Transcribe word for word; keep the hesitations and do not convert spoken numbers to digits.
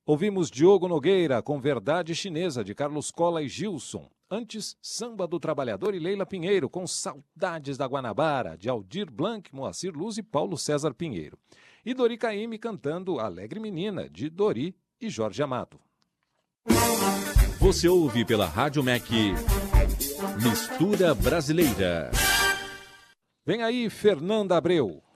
Ouvimos Diogo Nogueira com Verdade Chinesa, de Carlos Cola e Gilson. Antes, Samba do Trabalhador e Leila Pinheiro, com Saudades da Guanabara, de Aldir Blanc, Moacir Luz e Paulo César Pinheiro. E Dori Caymmi cantando Alegre Menina, de Dori e Jorge Amado. Você ouve pela Rádio M E C Mistura Brasileira. Vem aí, Fernanda Abreu.